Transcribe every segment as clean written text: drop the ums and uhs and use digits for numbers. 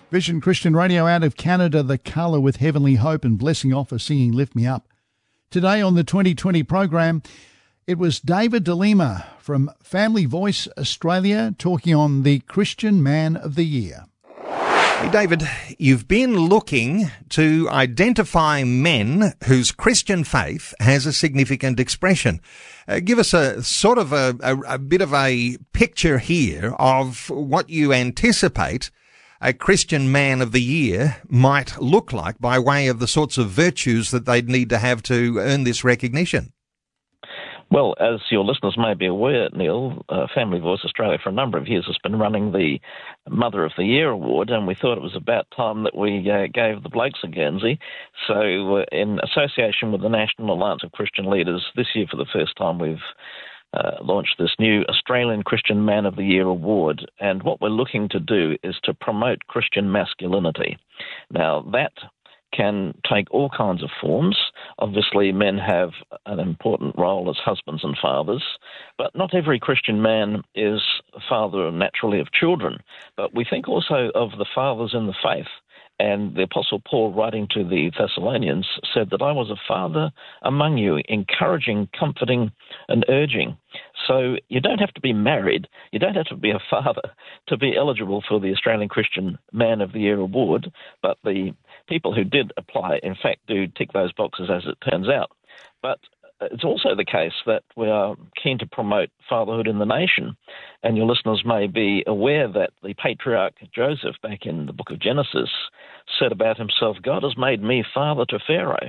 Vision Christian Radio out of Canada, The Colour with Heavenly Hope and Blessing Offer singing Lift Me Up. Today on the 2020 program, it was David DeLima from Family Voice Australia talking on the Christian Man of the Year. Hey David, you've been looking to identify men whose Christian faith has a significant expression. Give us a sort of a bit of a picture here of what you anticipate a Christian Man of the Year might look like by way of the sorts of virtues that they'd need to have to earn this recognition. Well, as your listeners may be aware, Neil, Family Voice Australia for a number of years has been running the Mother of the Year Award, and we thought it was about time that we gave the blokes a Guernsey. So in association with the National Alliance of Christian Leaders, this year for the first time we've launched this new Australian Christian Man of the Year Award, and what we're looking to do is to promote Christian masculinity. Now, that can take all kinds of forms. Obviously, men have an important role as husbands and fathers, but not every Christian man is a father naturally of children. But we think also of the fathers in the faith. And the Apostle Paul, writing to the Thessalonians, said that I was a father among you, encouraging, comforting, and urging. So you don't have to be married, you don't have to be a father to be eligible for the Australian Christian Man of the Year Award, but the people who did apply, in fact, do tick those boxes as it turns out. But it's also the case that we are keen to promote fatherhood in the nation, and your listeners may be aware that the patriarch Joseph, back in the book of Genesis, said about himself, God has made me father to Pharaoh.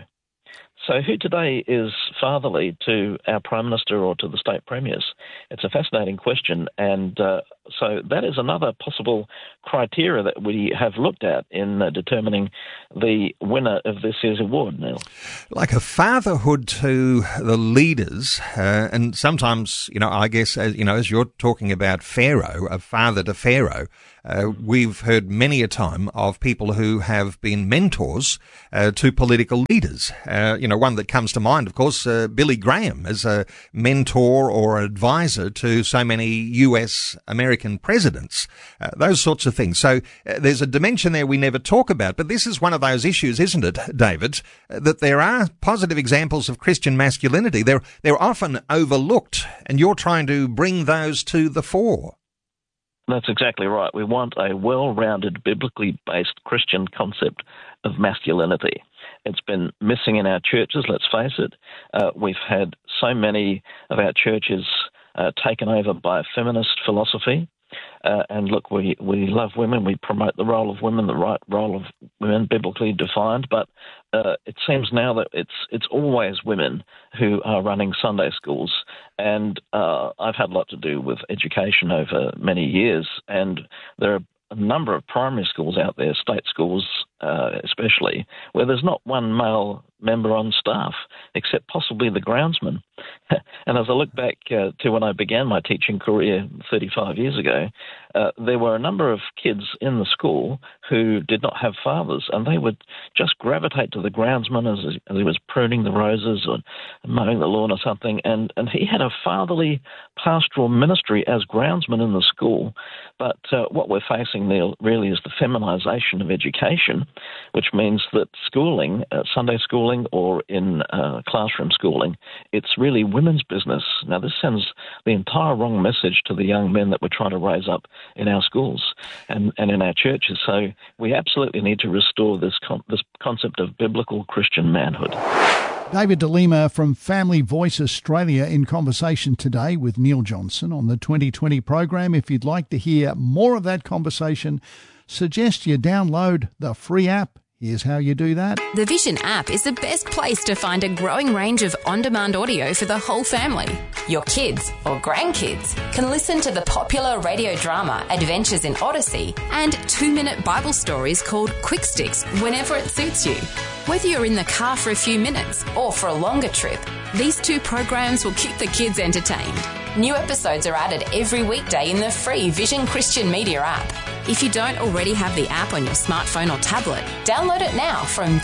So who today is fatherly to our Prime Minister or to the state premiers? It's a fascinating question, and so that is another possible criteria that we have looked at in determining the winner of this year's award, Neil. Like a fatherhood to the leaders, and sometimes, I guess, as you're talking about Pharaoh, a father to Pharaoh, we've heard many a time of people who have been mentors to political leaders. One that comes to mind, of course, Billy Graham as a mentor or advisor to so many US American presidents, those sorts of things. So there's a dimension there we never talk about, but this is one of those issues, isn't it, David, that there are positive examples of Christian masculinity. They're often overlooked, and you're trying to bring those to the fore. That's exactly right. We want a well-rounded, biblically based Christian concept of masculinity. It's been missing in our churches, let's face it. We've had so many of our churches taken over by feminist philosophy. And look, we love women, we promote the role of women, the right role of women, biblically defined, but it seems now that it's always women who are running Sunday schools. And I've had a lot to do with education over many years, and there are a number of primary schools out there, state schools especially, where there's not one male member on staff, except possibly the groundsman. And as I look back to when I began my teaching career 35 years ago, there were a number of kids in the school who did not have fathers, and they would just gravitate to the groundsman as he was pruning the roses or mowing the lawn or something, and he had a fatherly pastoral ministry as groundsman in the school. But what we're facing, Neil, really is the feminization of education, which means that schooling, Sunday schooling or in classroom schooling, it's really women's business. Now, this sends the entire wrong message to the young men that we're trying to raise up in our schools and in our churches. So we absolutely need to restore this concept of biblical Christian manhood. David DeLima from Family Voice Australia in conversation today with Neil Johnson on the 2020 program. If you'd like to hear more of that conversation, suggest you download the free app. Here's how you do that. The Vision app is the best place to find a growing range of on-demand audio for the whole family. Your kids or grandkids can listen to the popular radio drama Adventures in Odyssey and 2-minute Bible stories called Quick Sticks whenever it suits you. Whether you're in the car for a few minutes or for a longer trip, these two programs will keep the kids entertained. New episodes are added every weekday in the free Vision Christian Media app. If you don't already have the app on your smartphone or tablet, download it now from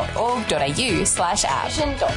vision.org.au/app.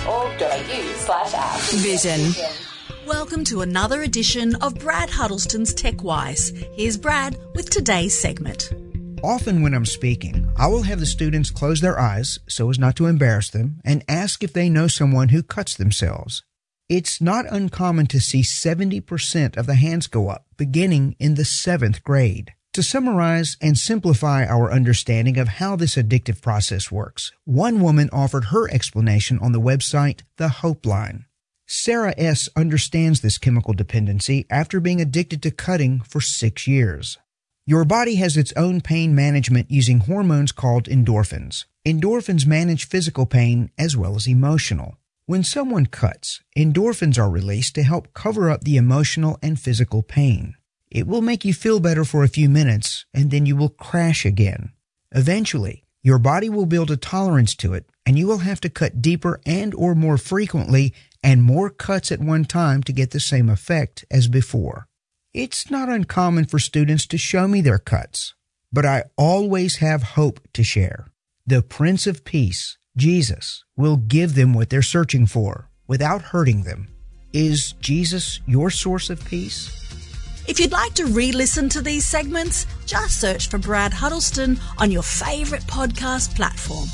Vision.org.au/app. Vision. Welcome to another edition of Brad Huddleston's TechWise. Here's Brad with today's segment. Often when I'm speaking, I will have the students close their eyes so as not to embarrass them and ask if they know someone who cuts themselves. It's not uncommon to see 70% of the hands go up, beginning in the 7th grade. To summarize and simplify our understanding of how this addictive process works, one woman offered her explanation on the website The Hope Line. Sarah S. understands this chemical dependency after being addicted to cutting for 6 years. Your body has its own pain management using hormones called endorphins. Endorphins manage physical pain as well as emotional. When someone cuts, endorphins are released to help cover up the emotional and physical pain. It will make you feel better for a few minutes, and then you will crash again. Eventually, your body will build a tolerance to it, and you will have to cut deeper and or more frequently and more cuts at one time to get the same effect as before. It's not uncommon for students to show me their cuts, but I always have hope to share. The Prince of Peace, Jesus, will give them what they're searching for without hurting them. Is Jesus your source of peace? If you'd like to re-listen to these segments, just search for Brad Huddleston on your favourite podcast platform.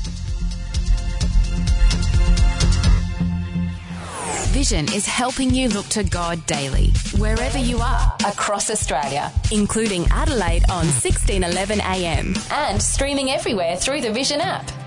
Vision is helping you look to God daily, wherever you are, across Australia, including Adelaide on 1611 AM and streaming everywhere through the Vision app.